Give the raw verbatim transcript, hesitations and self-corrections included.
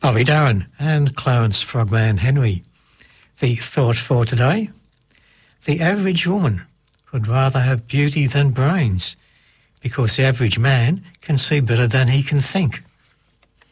Ollie Darren and Clarence Frogman Henry. The thought for today: the average woman would rather have beauty than brains, because the average man can see better than he can think.